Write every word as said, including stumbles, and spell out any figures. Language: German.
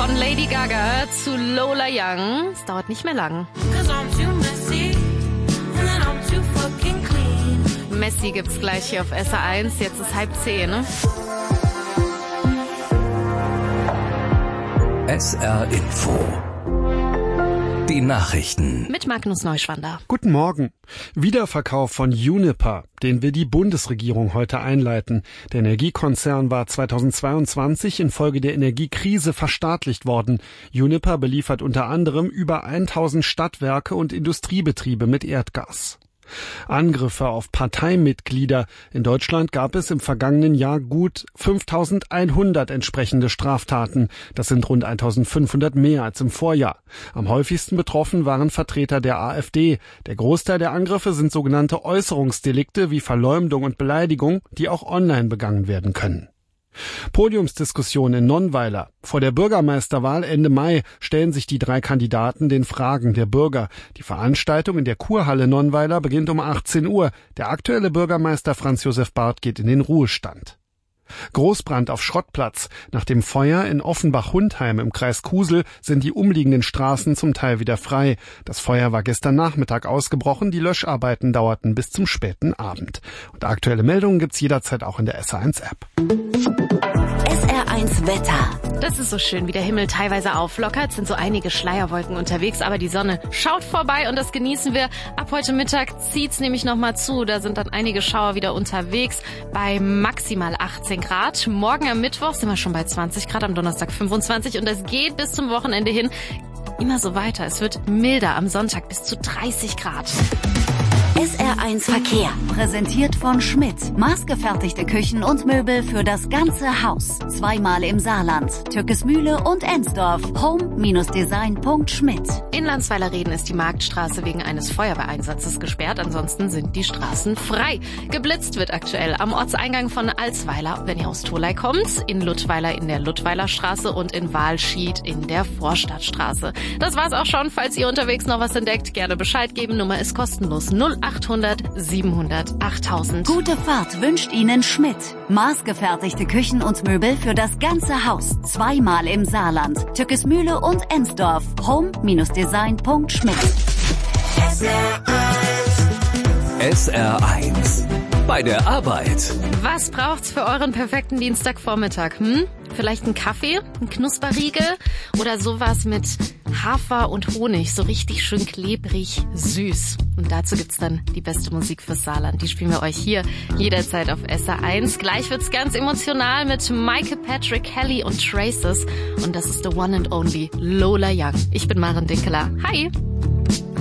Von Lady Gaga zu Lola Young. Es dauert nicht mehr lang. Messi gibt's gleich hier auf S R eins. Jetzt ist halb zehn, ne? S R Info. Die Nachrichten. Mit Magnus Neuschwander. Guten Morgen. Wiederverkauf von Uniper, den will die Bundesregierung heute einleiten. Der Energiekonzern war zweitausendzweiundzwanzig infolge der Energiekrise verstaatlicht worden. Uniper beliefert unter anderem über tausend Stadtwerke und Industriebetriebe mit Erdgas. Angriffe auf Parteimitglieder. In Deutschland gab es im vergangenen Jahr gut fünftausendeinhundert entsprechende Straftaten. Das sind rund eintausendfünfhundert mehr als im Vorjahr. Am häufigsten betroffen waren Vertreter der AfD. Der Großteil der Angriffe sind sogenannte Äußerungsdelikte wie Verleumdung und Beleidigung, die auch online begangen werden können. Podiumsdiskussion in Nonnweiler. Vor der Bürgermeisterwahl Ende Mai stellen sich die drei Kandidaten den Fragen der Bürger. Die Veranstaltung in der Kurhalle Nonnweiler beginnt um achtzehn Uhr. Der aktuelle Bürgermeister Franz Josef Barth geht in den Ruhestand. Großbrand auf Schrottplatz. Nach dem Feuer in Offenbach-Hundheim im Kreis Kusel sind die umliegenden Straßen zum Teil wieder frei. Das Feuer war gestern Nachmittag ausgebrochen. Die Löscharbeiten dauerten bis zum späten Abend. Und aktuelle Meldungen gibt's jederzeit auch in der S R eins App. S R eins Wetter. Das ist so schön, wie der Himmel teilweise auflockert, sind so einige Schleierwolken unterwegs, aber die Sonne schaut vorbei und das genießen wir. Ab heute Mittag zieht's nämlich nochmal zu, da sind dann einige Schauer wieder unterwegs bei maximal achtzehn Grad. Morgen am Mittwoch sind wir schon bei zwanzig Grad, am Donnerstag fünfundzwanzig und das geht bis zum Wochenende hin immer so weiter. Es wird milder, am Sonntag bis zu dreißig Grad. S R eins Verkehr. Präsentiert von Schmidt. Maßgefertigte Küchen und Möbel für das ganze Haus. Zweimal im Saarland. Tückesmühle und Ensdorf. home Design Punkt schmidt. In Landsweiler-Reden ist die Marktstraße wegen eines Feuerwehreinsatzes gesperrt. Ansonsten sind die Straßen frei. Geblitzt wird aktuell am Ortseingang von Alsweiler, wenn ihr aus Tholey kommt, in Luttweiler in der Luttweiler Straße und in Walschied in der Vorstadtstraße. Das war's auch schon. Falls ihr unterwegs noch was entdeckt, gerne Bescheid geben. Nummer ist kostenlos. null achthundert siebenhundert achttausend. Gute Fahrt wünscht Ihnen Schmidt. Maßgefertigte Küchen und Möbel für das ganze Haus. Zweimal im Saarland. Tückesmühle und Ensdorf. home Design Punkt schmidt. S R eins. Bei der Arbeit. Was braucht's für euren perfekten Dienstagvormittag? Hm? Vielleicht ein Kaffee, ein Knusperriegel oder sowas mit Hafer und Honig, so richtig schön klebrig, süß. Und dazu gibt's dann die beste Musik fürs Saarland. Die spielen wir euch hier jederzeit auf S R eins. Gleich wird's ganz emotional mit Michael Patrick Kelly und Traces. Und das ist the one and only Lola Young. Ich bin Maren Dinkeler. Hi!